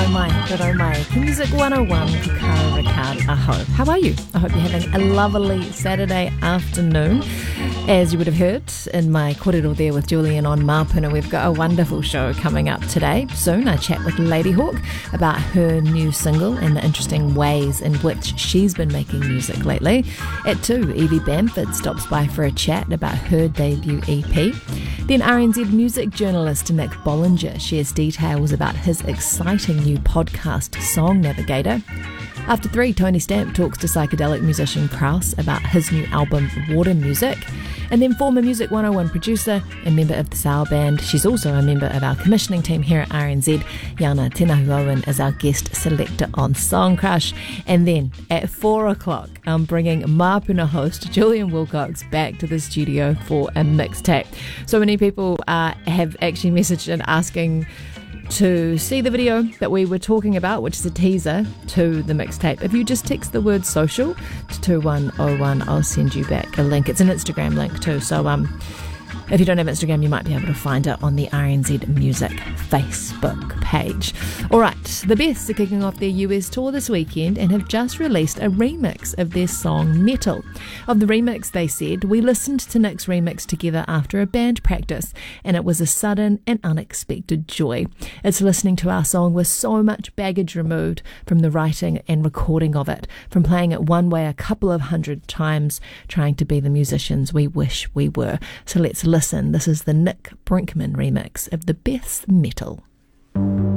Koro mai. Music 101, Kukara Ricard Aho. How are you? I hope you're having a lovely Saturday afternoon. As you would have heard in my korero there with Julian on Mapuna, we've got a wonderful show coming up today. Soon I chat with Ladyhawk about her new single and the interesting ways in which she's been making music lately. At 2, Evie Bamford stops by for a chat about her debut EP. Then RNZ music journalist Nick Bollinger shares details about his exciting new podcast, Song Navigator. After 3, Tony Stamp talks to psychedelic musician Kraus about his new album, Water Music. And then former Music 101 producer and member of the Sour Band, she's also a member of our commissioning team here at RNZ, Yana Tenahu-Owen is our guest selector on Song Crush. And then at 4 o'clock, I'm bringing Mapuna host Julian Wilcox back to the studio for a mixtape. So many people have actually messaged and asking to see the video that we were talking about, which is a teaser to the mixtape. If you just text the word social to 2101, I'll send you back a link. It's an Instagram link too, so if you don't have Instagram, you might be able to find it on the RNZ Music Facebook page. Alright, the Beths are kicking off their US tour this weekend and have just released a remix of their song Metal. Of the remix, they said, "We listened to Nick's remix together after a band practice and it was a sudden and unexpected joy. It's listening to our song with so much baggage removed from the writing and recording of it, from playing it one way a couple of hundred times, trying to be the musicians we wish we were." So let's listen. This is the Nick Brinkman remix of the Beths Metal.